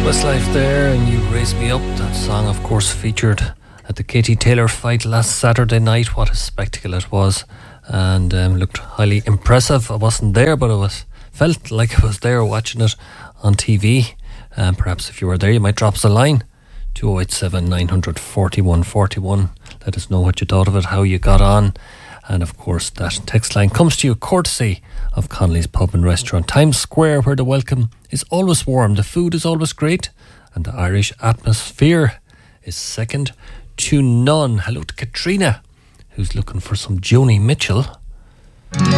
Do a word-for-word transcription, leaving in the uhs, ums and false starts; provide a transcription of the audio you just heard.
Westlife there, and You Raise Me Up. That song, of course, featured at the Katie Taylor fight last Saturday night. What a spectacle it was, and um, looked highly impressive. I wasn't there, but I was felt like I was there watching it on T V. And um, perhaps if you were there, you might drop us a line. two oh eight seven, nine hundred, forty-one forty-one. Let us know what you thought of it, how you got on. And of course, that text line comes to you courtesy of Connolly's Pub and Restaurant, Times Square, where the welcome is always warm, the food is always great, and the Irish atmosphere is second to none. Hello to Katrina, who's looking for some Joni Mitchell.